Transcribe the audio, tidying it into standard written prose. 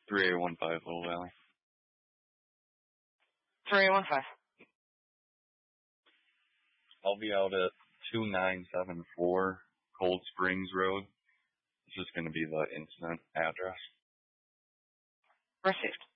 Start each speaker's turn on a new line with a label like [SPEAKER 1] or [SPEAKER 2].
[SPEAKER 1] 3815 Little Valley.
[SPEAKER 2] 3815.
[SPEAKER 1] I'll be out at 2974 Cold Springs Road. This is going to be the incident address.
[SPEAKER 2] Received.